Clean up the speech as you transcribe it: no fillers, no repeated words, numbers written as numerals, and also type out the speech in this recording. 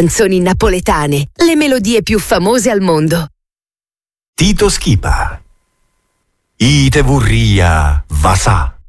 Canzoni napoletane, le melodie più famose al mondo. Tito Schipa. Ite vurria, vasà.